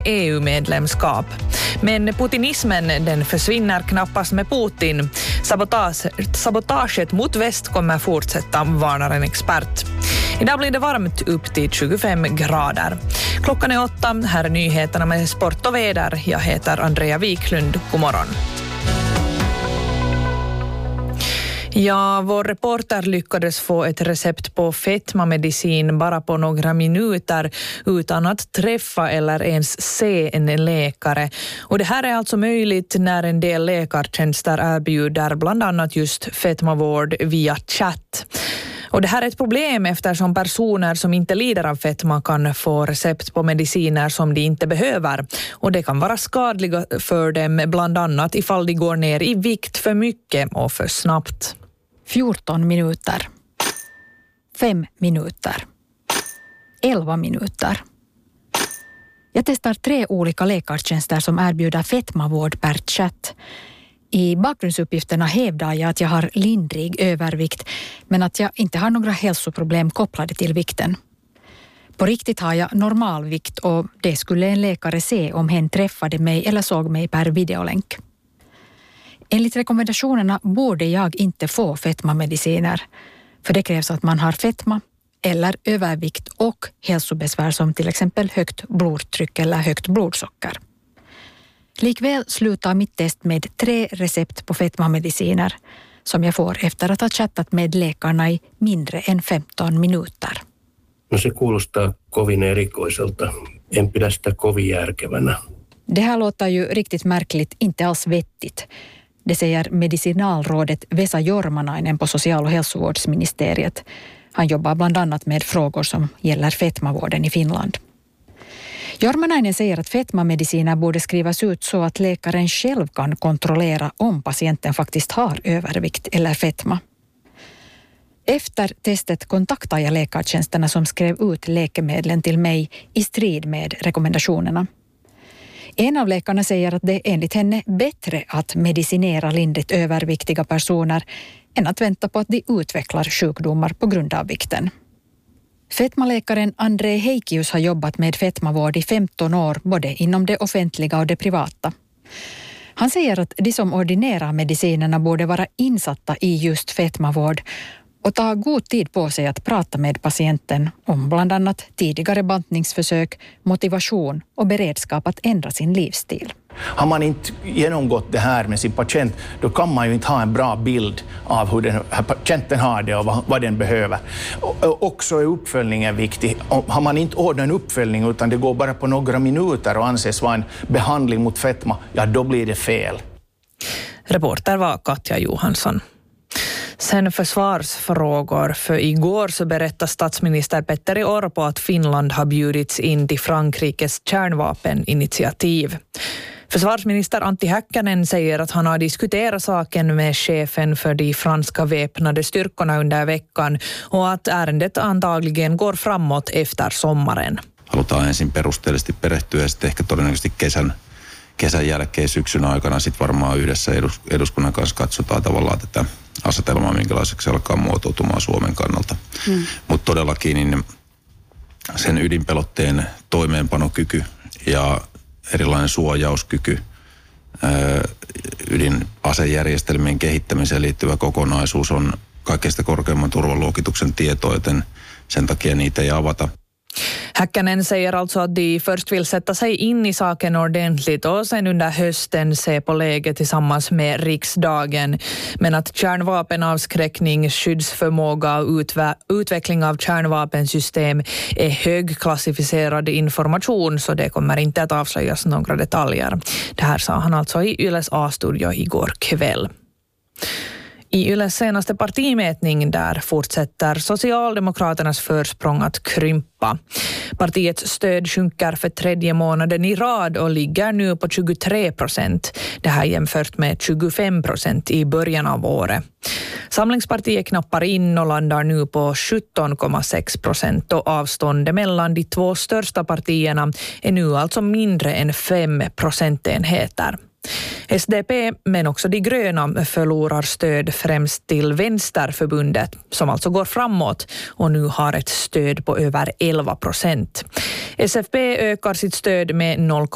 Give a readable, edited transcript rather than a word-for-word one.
EU-medlemskap. Men putinismen den försvinner knappast med Putin. Sabotaget mot väst kommer fortsätta, varnar en expert. Idag blir det varmt upp till 25 grader. Klockan är 8, här är nyheterna med sport och väder. Jag heter Andrea Wiklund, god morgon. Ja, vår reporter lyckades få ett recept på fetmamedicin bara på några minuter utan att träffa eller ens se en läkare. Och det här är alltså möjligt när en del läkartjänster erbjuder bland annat just fetmavård via chatt. Och det här är ett problem eftersom personer som inte lider av fetma kan få recept på mediciner som de inte behöver. Och det kan vara skadliga för dem bland annat ifall de går ner i vikt för mycket och för snabbt. 14 minuter. 5 minuter. 11 minuter. Jag testar 3 olika läkartjänster som erbjuder fetmavård per chatt. I bakgrundsuppgifterna hävdar jag att jag har lindrig övervikt men att jag inte har några hälsoproblem kopplade till vikten. På riktigt har jag normalvikt och det skulle en läkare se om hen träffade mig eller såg mig per videolänk. Enligt rekommendationerna borde jag inte få fetmamediciner, för det krävs att man har fetma eller övervikt och hälsobesvär som till exempel högt blodtryck eller högt blodsocker. Likväl slutar mitt test med 3 recept på fetmamediciner som jag får efter att ha chattat med läkarna i mindre än 15 minuter. No se kuulostaa kovin erikoiselta. En pidä sitä kovin järkevänä. Det här låter ju riktigt märkligt, inte alls vettigt. Det säger medicinalrådet Vesa Jormanainen på social- och hälsovårdsministeriet. Han jobbar bland annat med frågor som gäller fetmavården i Finland. Jormanainen säger att fetmamediciner borde skrivas ut så att läkaren själv kan kontrollera om patienten faktiskt har övervikt eller fetma. Efter testet kontaktade jag läkartjänsterna som skrev ut läkemedlen till mig i strid med rekommendationerna. En av läkarna säger att det enligt henne är bättre att medicinera lindrigt överviktiga personer än att vänta på att de utvecklar sjukdomar på grund av vikten. Fetmaläkaren André Heikius har jobbat med fetmavård i 15 år både inom det offentliga och det privata. Han säger att de som ordinerar medicinerna borde vara insatta i just fetmavård och ta god tid på sig att prata med patienten om bland annat tidigare bantningsförsök, motivation och beredskap att ändra sin livsstil. Har man inte genomgått det här med sin patient, då kan man ju inte ha en bra bild av hur den här patienten har det och vad den behöver. Och också är uppföljningen viktig. Har man inte ordnat en uppföljning utan det går bara på några minuter och anses vara en behandling mot fetma, ja då blir det fel. Reporter var Katja Johansson. Sen försvarsfrågor, för igår så berättade statsminister Petteri Orpo att Finland har bjudits in till Frankrikes kärnvapeninitiativ. Försvarsminister Antti Häkkänen säger att han har diskuterat saken med chefen för de franska väpnade styrkorna under veckan och att ärendet antagligen går framåt efter sommaren. Halutaan ensin perusteellisesti perehtyä ja sitten ehkä todennäköisesti kesän jälkeen syksyn aikana sitten varmaan yhdessä eduskunnan kanssa katsotaan tavallaan tätä asetelmaa, minkälaiseksi se alkaa muotoutumaan Suomen kannalta. Mutta todellakin niin sen ydinpelotteen toimeenpanokyky ja erilainen suojauskyky, ydinasejärjestelmien kehittämiseen liittyvä kokonaisuus on kaikkein korkeimman turvaluokituksen tieto, joten sen takia niitä ei avata. Häkkänen säger alltså att de först vill sätta sig in i saken ordentligt och sen under hösten se på läget tillsammans med riksdagen. Men att kärnvapenavskräckning, skyddsförmåga och utveckling av kärnvapensystem är högklassificerad information, så det kommer inte att avslöjas några detaljer. Det här sa han alltså i Yles A-studio igår kväll. I Yles senaste partimätning där fortsätter Socialdemokraternas försprång att krympa. Partiets stöd sjunker för 3:e månaden i rad och ligger nu på 23%. Det här jämfört med 25% i början av året. Samlingspartiet knappar in och landar nu på 17,6% och avståndet mellan de 2 största partierna är nu alltså mindre än 5 procentenheter. SDP men också de gröna förlorar stöd främst till Vänsterförbundet som alltså går framåt och nu har ett stöd på över 11%. SFP ökar sitt stöd med